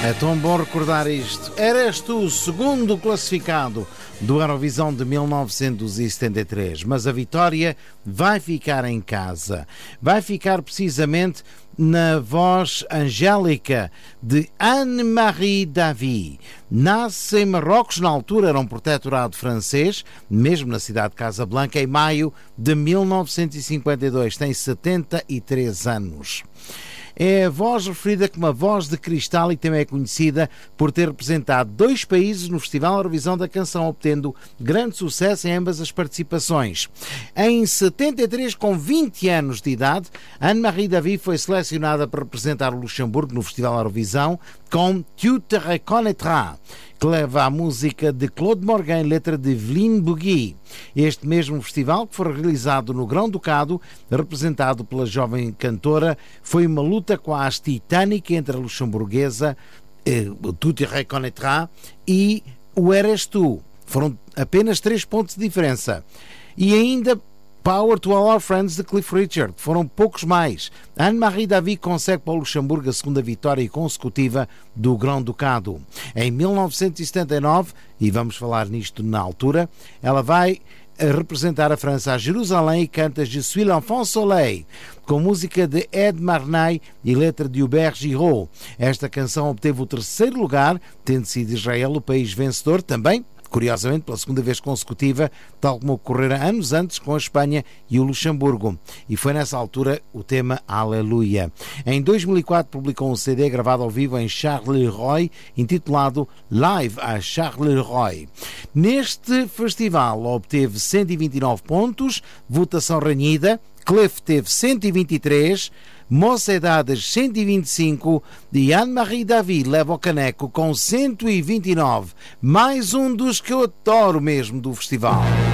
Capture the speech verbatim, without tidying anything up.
É tão bom recordar isto. Eras tu o segundo classificado do Eurovisão de mil novecentos e setenta e três, mas a vitória vai ficar em casa. Vai ficar precisamente na voz angélica de Anne-Marie David. Nasce em Marrocos, na altura era um protetorado francês, mesmo na cidade de Casablanca, em maio de mil novecentos e cinquenta e dois. Tem setenta e três anos. É a voz referida como a voz de cristal e também é conhecida por ter representado dois países no Festival Eurovisão da Canção, obtendo grande sucesso em ambas as participações. Em setenta e três, com vinte anos de idade, Anne-Marie David foi selecionada para representar o Luxemburgo no Festival Eurovisão com Tu te reconnaîtras, que leva a música de Claude Morgan, letra de Evelyn Bougui. Este mesmo festival, que foi realizado no Grão-Ducado, representado pela jovem cantora, foi uma luta quase titânica entre a luxemburguesa eh, Tu te reconnaîtras e o Eres tu. Foram apenas três pontos de diferença. E ainda Power to All Our Friends de Cliff Richard. Foram poucos mais. Anne-Marie David consegue para o Luxemburgo a segunda vitória consecutiva do Grão-Ducado. Em mil novecentos e setenta e nove, e vamos falar nisto na altura, ela vai representar a França a Jerusalém e canta Je suis l'enfant soleil, com música de Ed Marnay e letra de Hubert Giraud. Esta canção obteve o terceiro lugar, tendo sido Israel o país vencedor, também curiosamente pela segunda vez consecutiva, tal como ocorrera anos antes com a Espanha e o Luxemburgo. E foi nessa altura o tema Aleluia. Em dois mil e quatro publicou um C D gravado ao vivo em Charleroi, intitulado Live a Charleroi. Neste festival obteve cento e vinte e nove pontos, votação renhida. Cliff teve cento e vinte e três, Mocedades cento e vinte e cinco e Anne-Marie David leva o caneco com cento e vinte e nove. Mais um dos que eu adoro mesmo do festival.